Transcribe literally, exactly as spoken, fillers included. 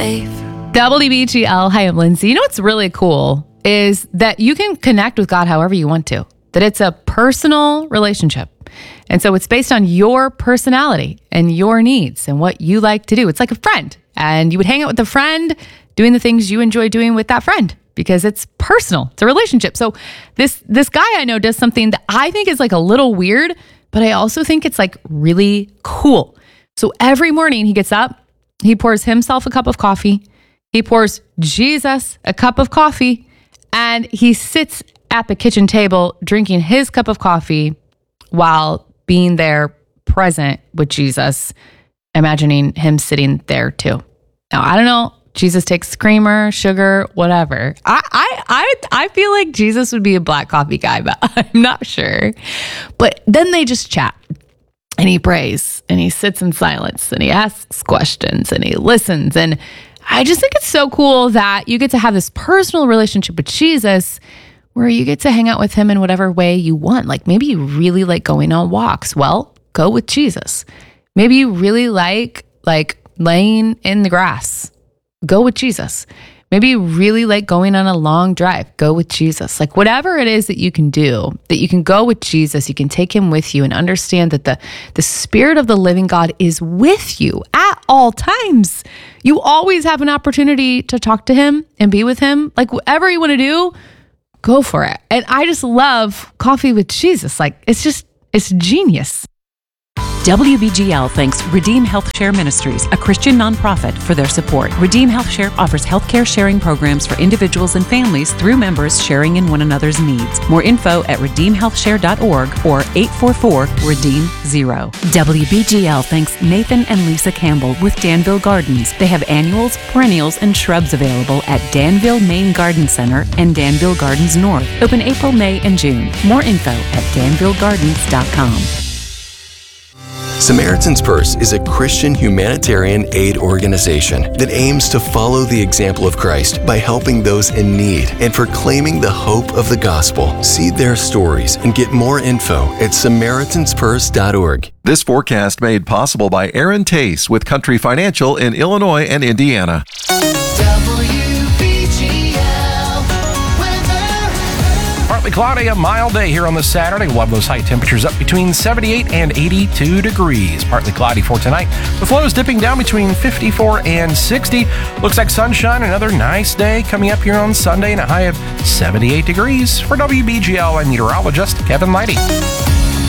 safe. W B G L, hi, I'm Lindsay. You know what's really cool is that you can connect with God however you want to, that it's a personal relationship. And so it's based on your personality and your needs and what you like to do. It's like a friend, and you would hang out with a friend doing the things you enjoy doing with that friend because it's personal. It's a relationship. So this this guy I know does something that I think is like a little weird, but I also think it's like really cool. So every morning he gets up, he pours himself a cup of coffee, he pours Jesus a cup of coffee, and he sits at the kitchen table drinking his cup of coffee while being there present with Jesus, imagining him sitting there too. Now, I don't know, Jesus takes creamer, sugar, whatever. I, I, I, I feel like Jesus would be a black coffee guy, but I'm not sure. But then they just chat, and he prays, and he sits in silence, and he asks questions, and he listens. And I just think it's so cool that you get to have this personal relationship with Jesus where you get to hang out with him in whatever way you want. Like maybe you really like going on walks. Well, go with Jesus. Maybe you really like like laying in the grass. Go with Jesus. Maybe you really like going on a long drive. Go with Jesus. Like whatever it is that you can do, that you can go with Jesus, you can take him with you and understand that the, the Spirit of the living God is with you at all times. You always have an opportunity to talk to him and be with him. Like whatever you want to do, go for it. And I just love coffee with Jesus. Like it's just, it's genius. W B G L thanks Redeem Health Share Ministries, a Christian nonprofit, for their support. Redeem Health Share offers healthcare sharing programs for individuals and families through members sharing in one another's needs. More info at redeem health share dot org or eight four four, redeem zero. W B G L thanks Nathan and Lisa Campbell with Danville Gardens. They have annuals, perennials, and shrubs available at Danville Main Garden Center and Danville Gardens North. Open April, May, and June. More info at danville gardens dot com. Samaritan's Purse is a Christian humanitarian aid organization that aims to follow the example of Christ by helping those in need and proclaiming the hope of the gospel. See their stories and get more info at samaritans purse dot org. This forecast made possible by Aaron Tace with Country Financial in Illinois and Indiana. Partly cloudy, a mild day here on this Saturday. We'll have those high temperatures up between seventy-eight and eighty-two degrees. Partly cloudy for tonight, with lows dipping down between fifty-four and sixty. Looks like sunshine, another nice day coming up here on Sunday, and a high of seventy-eight degrees. For W B G L, I'm meteorologist Kevin Lighty.